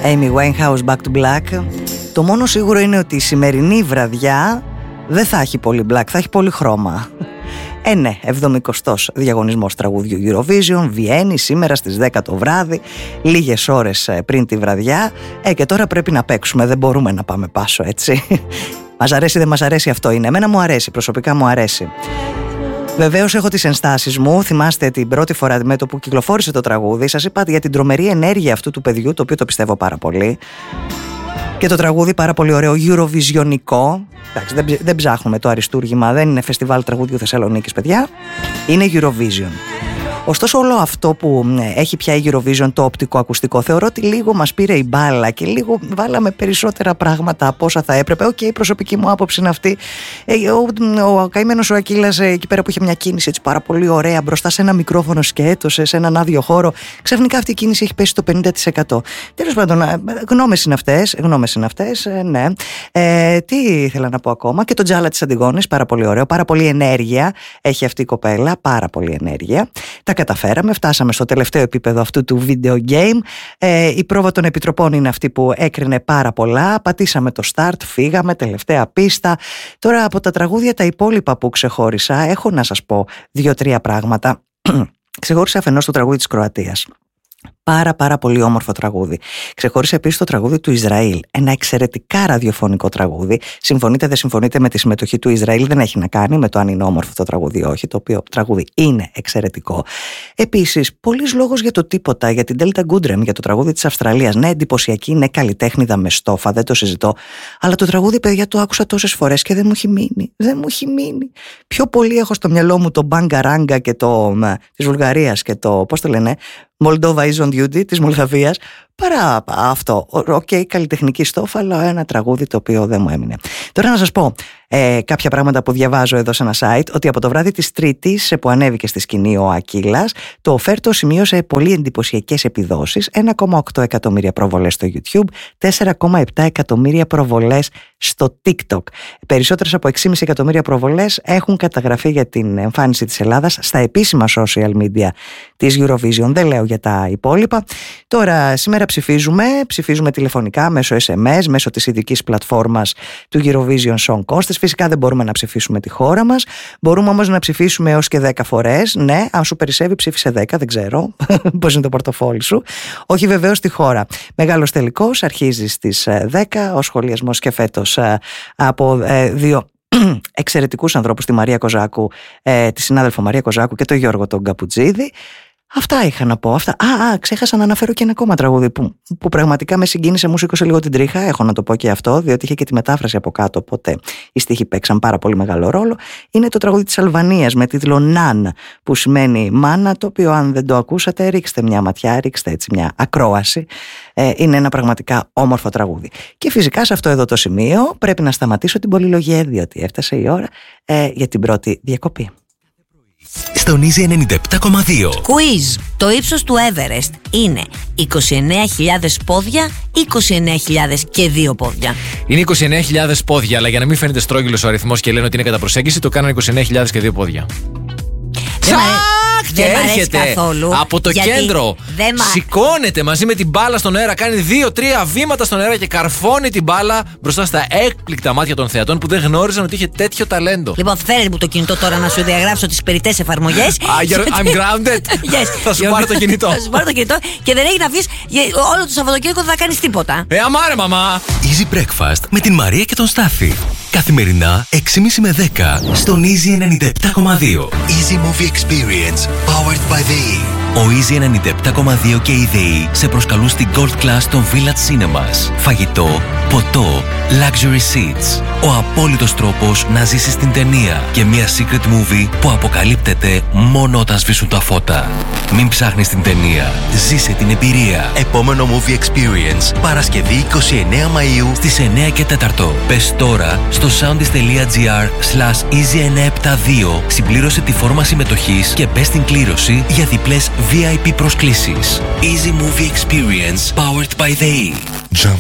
Amy Winehouse, Back to Black. Το μόνο σίγουρο είναι ότι η σημερινή βραδιά δεν θα έχει πολύ black, θα έχει πολύ χρώμα. Ναι, 70ος διαγωνισμός τραγούδιου Eurovision, Βιέννη σήμερα στις 10 το βράδυ, λίγες ώρες πριν τη βραδιά. Και τώρα πρέπει να παίξουμε, δεν μπορούμε να πάμε πάσο, έτσι. Μας αρέσει, δεν μας αρέσει, αυτό είναι. Εμένα μου αρέσει, προσωπικά μου αρέσει. Βεβαίως έχω τις ενστάσεις μου. Θυμάστε την πρώτη φορά με το που κυκλοφόρησε το τραγούδι, σας είπα για την τρομερή ενέργεια αυτού του παιδιού, το οποίο το πιστεύω πάρα πολύ. Και το τραγούδι πάρα πολύ ωραίο, Eurovisionικό. Εντάξει, δεν ψάχνουμε το αριστούργημα, δεν είναι φεστιβάλ τραγούδιου Θεσσαλονίκης, παιδιά. Είναι Eurovision. Ωστόσο, όλο αυτό που έχει πια η Eurovision, το οπτικό-ακουστικό, θεωρώ ότι λίγο μας πήρε η μπάλα και λίγο βάλαμε περισσότερα πράγματα από όσα θα έπρεπε. Η προσωπική μου άποψη είναι αυτή. Ο καημένος ο Ακύλας, εκεί πέρα που είχε μια κίνηση έτσι πάρα πολύ ωραία μπροστά σε ένα μικρόφωνο σκέτο, σε έναν άδειο χώρο, ξαφνικά αυτή η κίνηση έχει πέσει το 50%. Τέλος πάντων, γνώμες είναι αυτές, ναι. Τι ήθελα να πω ακόμα, και το Τζάλα της Αντιγόνης, πάρα πολύ ωραίο, πάρα πολύ ενέργεια έχει αυτή η κοπέλα, πάρα πολύ ενέργεια. Τα καταφέραμε, φτάσαμε στο τελευταίο επίπεδο αυτού του video game. Η πρόβα των επιτροπών είναι αυτή που έκρινε πάρα πολλά. Πατήσαμε το start, φύγαμε, τελευταία πίστα. Τώρα από τα τραγούδια τα υπόλοιπα που ξεχώρισα, έχω να σας πω 2-3 πράγματα. Ξεχώρισα αφενός το τραγούδι της Κροατίας. Πάρα πολύ όμορφο τραγούδι. Ξεχώρισε επίσης το τραγούδι του Ισραήλ. Ένα εξαιρετικά ραδιοφωνικό τραγούδι. Συμφωνείτε, δεν συμφωνείτε με τη συμμετοχή του Ισραήλ, δεν έχει να κάνει με το αν είναι όμορφο το τραγούδι ή όχι. Το οποίο τραγούδι είναι εξαιρετικό. Επίσης, πολύς λόγος για το τίποτα, για την Delta Goodrem, για το τραγούδι της Αυστραλίας. Ναι, εντυπωσιακή, ναι, καλλιτέχνηδα με στόφα, δεν το συζητώ. Αλλά το τραγούδι, παιδιά, το άκουσα τόσες φορές και δεν μου έχει μείνει. Δεν μου έχει μείνει. Πιο πολύ έχω στο μυαλό μου το Μπαγκαράγκα και το της Βουλγαρίας και το, πώς το λένε, Moldova is on duty της Μολδαβίας, παρά αυτό. Καλλιτεχνική στόφα, αλλά ένα τραγούδι το οποίο δεν μου έμεινε. Τώρα να σας πω κάποια πράγματα που διαβάζω εδώ σε ένα site, ότι από το βράδυ της Τρίτης που ανέβηκε στη σκηνή ο Ακύλας, το Οφέρτο σημείωσε πολύ εντυπωσιακές επιδόσεις, 1,8 εκατομμύρια προβολές στο YouTube, 4,7 εκατομμύρια προβολές στο TikTok. Περισσότερες από 6,5 εκατομμύρια προβολές έχουν καταγραφεί για την εμφάνιση της Ελλάδας στα επίσημα social media της Eurovision. Δεν λέω για τα υπόλοιπα. Τώρα, σήμερα ψηφίζουμε τηλεφωνικά, μέσω SMS, μέσω της ειδικής πλατφόρμας του Eurovision Song Contest. Φυσικά δεν μπορούμε να ψηφίσουμε τη χώρα μας. Μπορούμε όμως να ψηφίσουμε έως και 10 φορές. Ναι, αν σου περισσεύει, ψήφισε 10, δεν ξέρω πώς είναι το πορτοφόλι σου. Όχι βεβαίως τη χώρα. Μεγάλος τελικός αρχίζει στις 10. Ο σχολιασμός και φέτος από δύο εξαιρετικούς ανθρώπους, τη Μαρία Κοζάκου, τη συνάδελφο Μαρία Κοζάκου και τον Γιώργο τον Καπουτζίδη. Αυτά είχα να πω. Ξέχασα να αναφέρω και ένα ακόμα τραγούδι που πραγματικά με συγκίνησε, μου σήκωσε λίγο την τρίχα. Έχω να το πω και αυτό, διότι είχε και τη μετάφραση από κάτω. Οπότε οι στίχοι παίξαν πάρα πολύ μεγάλο ρόλο. Είναι το τραγούδι της Αλβανίας με τίτλο Ναν, που σημαίνει μάνα, το οποίο αν δεν το ακούσατε, ρίξτε μια ματιά, ρίξτε έτσι μια ακρόαση. Είναι ένα πραγματικά όμορφο τραγούδι. Και φυσικά σε αυτό εδώ το σημείο πρέπει να σταματήσω την πολυλογία, διότι έφτασε η ώρα για την πρώτη διακοπή. Στον Easy 97,2. Quiz. Το ύψος του Everest είναι 29.000 πόδια ή 29.000 και 2 πόδια? Είναι 29.000 πόδια, αλλά για να μην φαίνεται στρόγγυλος ο αριθμός και λένε ότι είναι κατά προσέγγιση, το κάνανε 29.000 και 2 πόδια. Και έρχεται από το κέντρο, σηκώνεται μαζί με την μπάλα στον αέρα, κάνει 2-3 βήματα στον αέρα και καρφώνει την μπάλα μπροστά στα έκπληκτα μάτια των θεατών που δεν γνώριζαν ότι είχε τέτοιο ταλέντο. Λοιπόν, φέρε μου το κινητό τώρα να σου διαγράψω τις περιττές εφαρμογές. I'm grounded. Θα σου πάρω το κινητό. Θα σου πάρω το κινητό και δεν έχει να βγεις όλο το Σαββατοκύριακο, δεν θα κάνεις τίποτα. Αμάρε, μαμά. Easy Breakfast με την Μαρία και τον Στάφη. Καθημερινά 6.30 με 10 στον Easy 97,2. Easy Movie Experience, powered by the E. Ο Easy 97,2 και η ΔΕΗ σε προσκαλούν στην Gold Class των Village Cinemas. Φαγητό, ποτό, luxury seats. Ο απόλυτος τρόπος να ζήσεις την ταινία και μια secret movie που αποκαλύπτεται μόνο όταν σβήσουν τα φώτα. Μην ψάχνεις την ταινία, ζήσε την εμπειρία. Επόμενο Movie Experience, Παρασκευή 29 Μαΐου στις 9 και 4. Πες τώρα στο soundis.gr/easy972. Συμπλήρωσε τη φόρμα συμμετοχής και μπες στην κλήρωση για διπλές VIP προσκλήσεις. Easy Movie Experience, powered by the E. Jump